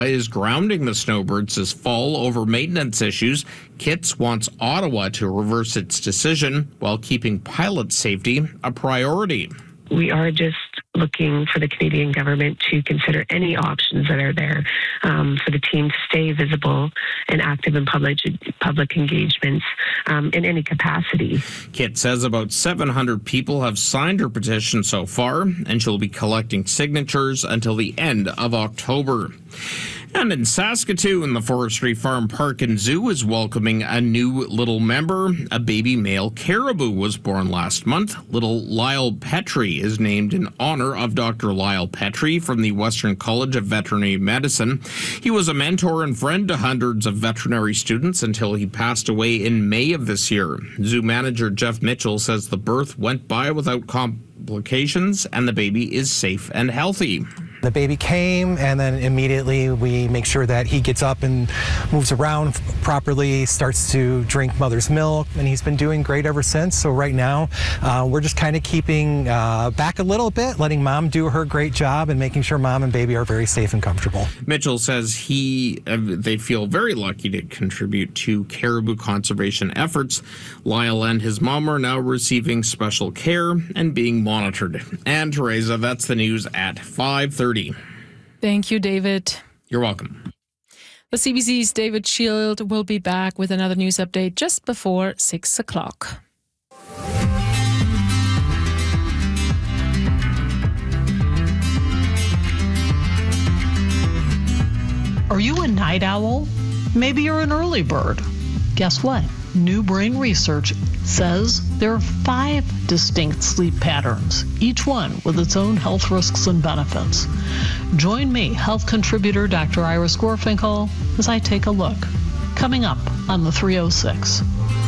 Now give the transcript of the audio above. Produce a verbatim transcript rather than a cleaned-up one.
is grounding the snowbirds this fall over maintenance issues. Kitts wants Ottawa to reverse its decision while keeping pilot safety a priority. We are just looking for the Canadian government to consider any options that are there um, for the team to stay visible and active in public public engagements um, in any capacity. Kitts says about seven hundred people have signed her petition so far, and she'll be collecting signatures until the end of October. And in Saskatoon, the Forestry Farm Park and Zoo is welcoming a new little member. A baby male caribou was born last month. Little Lyle Petrie is named in honor of Doctor Lyle Petrie from the Western College of Veterinary Medicine. He was a mentor and friend to hundreds of veterinary students until he passed away in May of this year. Zoo manager Jeff Mitchell says the birth went by without complications and the baby is safe and healthy. The baby came, and then immediately we make sure that he gets up and moves around properly, starts to drink mother's milk, and he's been doing great ever since. So right now, uh, we're just kind of keeping uh, back a little bit, letting mom do her great job and making sure mom and baby are very safe and comfortable. Mitchell says he, uh, they feel very lucky to contribute to caribou conservation efforts. Lyle and his mom are now receiving special care and being monitored. And Teresa, that's the news at five thirty. Thank you, David. You're welcome. The C B C's David Shield will be back with another news update just before six o'clock. Are you a night owl? Maybe you're an early bird. Guess what? New brain research says there are five distinct sleep patterns, each one with its own health risks and benefits. Join me, health contributor Doctor Iris Gorfinkel, as I take a look. Coming up on the three oh six.